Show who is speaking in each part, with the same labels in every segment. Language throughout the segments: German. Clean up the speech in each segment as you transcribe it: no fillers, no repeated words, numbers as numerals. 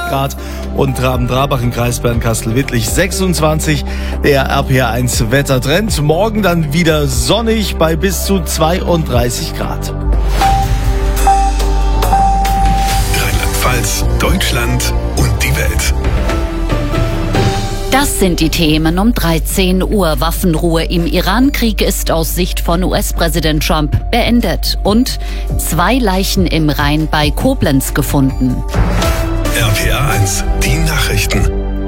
Speaker 1: Grad und Traben-Trabach im Kreis Bernkastel-Wittlich 26. Der RPR1 Wettertrend. Morgen dann wieder sonnig bei bis zu 32 Grad.
Speaker 2: Rheinland-Pfalz, Deutschland und die Welt.
Speaker 3: Das sind die Themen um 13 Uhr. Waffenruhe im Iran-Krieg ist aus Sicht von US-Präsident Trump beendet. Und 2 Leichen im Rhein bei Koblenz gefunden.
Speaker 2: RPR1, die Nachrichten.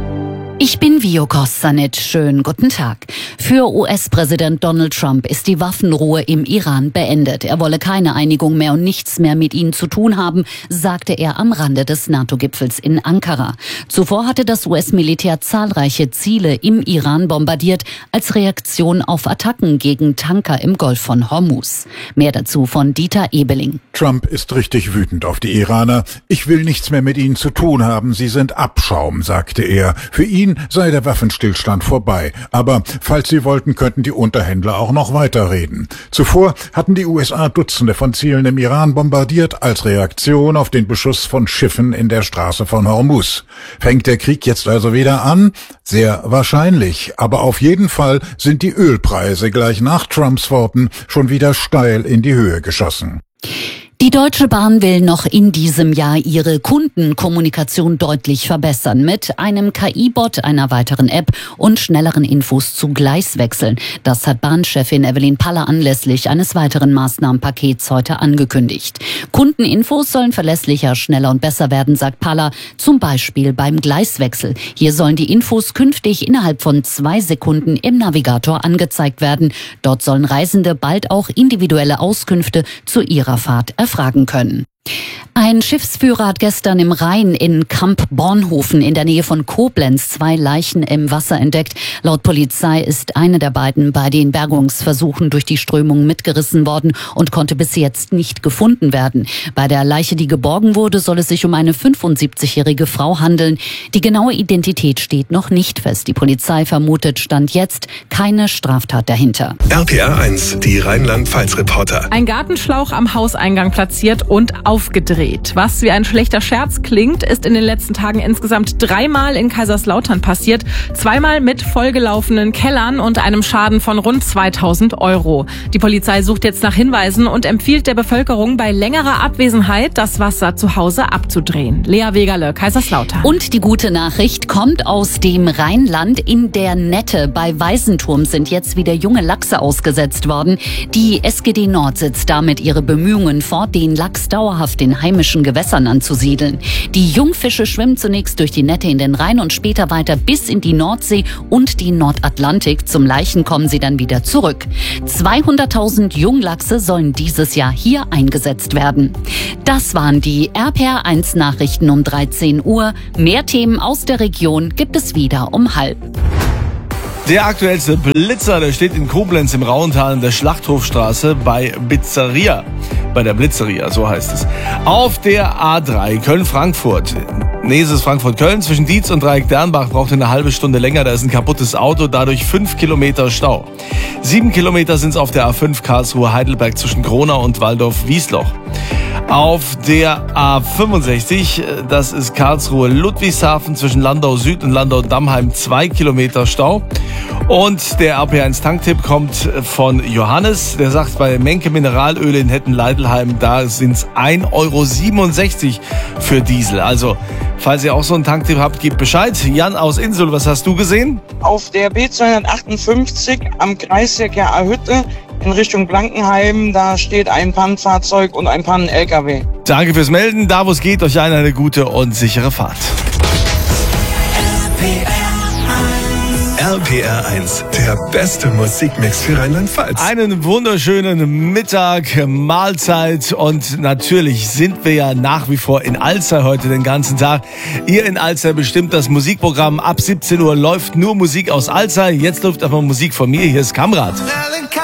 Speaker 3: Ich bin Vio Kossanit. Schönen guten Tag. Für US-Präsident Donald Trump ist die Waffenruhe im Iran beendet. Er wolle keine Einigung mehr und nichts mehr mit ihnen zu tun haben, sagte er am Rande des NATO-Gipfels in Ankara. Zuvor hatte das US-Militär zahlreiche Ziele im Iran bombardiert, als Reaktion auf Attacken gegen Tanker im Golf von Hormuz. Mehr dazu von Dieter Ebeling.
Speaker 4: Trump ist richtig wütend auf die Iraner. Ich will nichts mehr mit ihnen zu tun haben. Sie sind Abschaum, sagte er. Für ihn sei der Waffenstillstand vorbei. Aber falls sie wollten, könnten die Unterhändler auch noch weiterreden. Zuvor hatten die USA Dutzende von Zielen im Iran bombardiert als Reaktion auf den Beschuss von Schiffen in der Straße von Hormuz. Fängt der Krieg jetzt also wieder an? Sehr wahrscheinlich. Aber auf jeden Fall sind die Ölpreise gleich nach Trumps Worten schon wieder steil in die Höhe geschossen.
Speaker 3: Die Deutsche Bahn will noch in diesem Jahr ihre Kundenkommunikation deutlich verbessern mit einem KI-Bot, einer weiteren App und schnelleren Infos zu Gleiswechseln. Das hat Bahnchefin Evelyn Paller anlässlich eines weiteren Maßnahmenpakets heute angekündigt. Kundeninfos sollen verlässlicher, schneller und besser werden, sagt Paller, zum Beispiel beim Gleiswechsel. Hier sollen die Infos künftig innerhalb von 2 Sekunden im Navigator angezeigt werden. Dort sollen Reisende bald auch individuelle Auskünfte zu ihrer Fahrt erfragen können. Ein Schiffsführer hat gestern im Rhein in Kamp-Bornhofen in der Nähe von Koblenz 2 Leichen im Wasser entdeckt. Laut Polizei ist eine der beiden bei den Bergungsversuchen durch die Strömung mitgerissen worden und konnte bis jetzt nicht gefunden werden. Bei der Leiche, die geborgen wurde, soll es sich um eine 75-jährige Frau handeln. Die genaue Identität steht noch nicht fest. Die Polizei vermutet Stand jetzt keine Straftat dahinter.
Speaker 2: RPR1, die Rheinland-Pfalz-Reporter.
Speaker 5: Ein Gartenschlauch am Hauseingang platziert und aufgedreht. Was wie ein schlechter Scherz klingt, ist in den letzten Tagen insgesamt 3-mal in Kaiserslautern passiert. 2-mal mit vollgelaufenen Kellern und einem Schaden von rund 2.000 €. Die Polizei sucht jetzt nach Hinweisen und empfiehlt der Bevölkerung bei längerer Abwesenheit, das Wasser zu Hause abzudrehen. Lea Wegerle, Kaiserslautern.
Speaker 3: Und die gute Nachricht kommt aus dem Rheinland. In der Nette bei Weisenturm sind jetzt wieder junge Lachse ausgesetzt worden. Die SGD Nord setzt damit ihre Bemühungen fort, den Lachs dauerhaft in heimischen Gewässern anzusiedeln. Die Jungfische schwimmen zunächst durch die Nette in den Rhein und später weiter bis in die Nordsee und die Nordatlantik. Zum Laichen kommen sie dann wieder zurück. 200.000 Junglachse sollen dieses Jahr hier eingesetzt werden. Das waren die RPR1 Nachrichten um 13 Uhr. Mehr Themen aus der Region gibt es wieder um 12:30.
Speaker 1: Der aktuellste Blitzer, der steht in Koblenz im Rauental in der Schlachthofstraße bei Blitzeria. Bei der Blitzeria, so heißt es. Auf der A3 Köln-Frankfurt. Nächstes Frankfurt-Köln zwischen Dietz und Dreieck-Dernbach braucht eine halbe Stunde länger. Da ist ein kaputtes Auto, dadurch 5 Kilometer Stau. 7 Kilometer sind es auf der A5 Karlsruhe-Heidelberg zwischen Gronau und Waldorf-Wiesloch. Auf der A65, das ist Karlsruhe-Ludwigshafen zwischen Landau Süd und Landau-Dammheim, 2 Kilometer Stau. Und der RP1-Tanktipp kommt von Johannes. Der sagt, bei Menke Mineralöle in Hetten-Leidelheim, da sind es 1,67 € für Diesel. Also, falls ihr auch so einen Tanktipp habt, gebt Bescheid. Jan aus Insel, was hast du gesehen?
Speaker 6: Auf der B258 am Kreisverkehr A-Hütte in Richtung Blankenheim, da steht ein Pannenfahrzeug und ein Pannen-LKW.
Speaker 1: Danke fürs Melden. Da, wo es geht, euch allen eine gute und sichere Fahrt.
Speaker 2: RPR1, der beste Musikmix für Rheinland-Pfalz.
Speaker 1: Einen wunderschönen Mittag, Mahlzeit und natürlich sind wir ja nach wie vor in Alzey heute den ganzen Tag. Ihr in Alzey bestimmt das Musikprogramm. Ab 17 Uhr läuft nur Musik aus Alzey. Jetzt läuft aber Musik von mir. Hier ist Kamrat.